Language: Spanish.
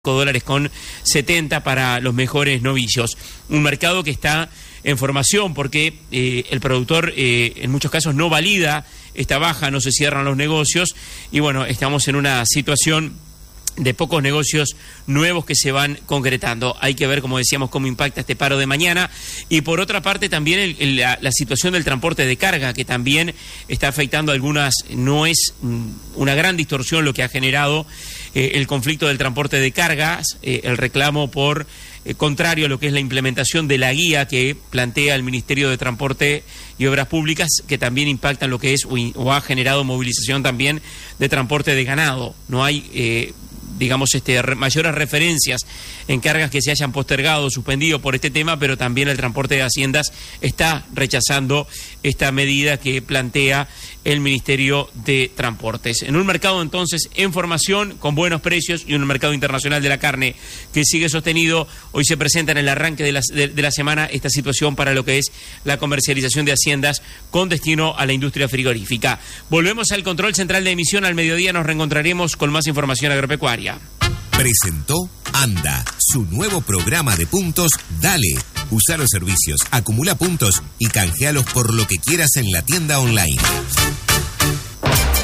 $5.70 para los mejores novicios. Un mercado que está en formación porque el productor en muchos casos no valida esta baja, no se cierran los negocios y bueno, estamos en una situación de pocos negocios nuevos que se van concretando. Hay que ver, como decíamos, cómo impacta este paro de mañana. Y por otra parte también la situación del transporte de carga, que también está afectando a algunas. No es una gran distorsión lo que ha generado el conflicto del transporte de cargas, el reclamo por contrario a lo que es la implementación de la guía que plantea el Ministerio de Transporte y Obras Públicas, que también impacta en lo que es o ha generado movilización también de transporte de ganado. No hay mayores referencias en cargas que se hayan postergado o suspendido por este tema, pero también el transporte de haciendas está rechazando esta medida que plantea el Ministerio de Transportes. En un mercado entonces en formación, con buenos precios y un mercado internacional de la carne que sigue sostenido, hoy se presenta en el arranque de la semana esta situación para lo que es la comercialización de haciendas con destino a la industria frigorífica. Volvemos al control central de emisión al mediodía, nos reencontraremos con más información agropecuaria. Presentó Anda, su nuevo programa de puntos Dale. Usa los servicios, acumula puntos y canjealos por lo que quieras en la tienda online.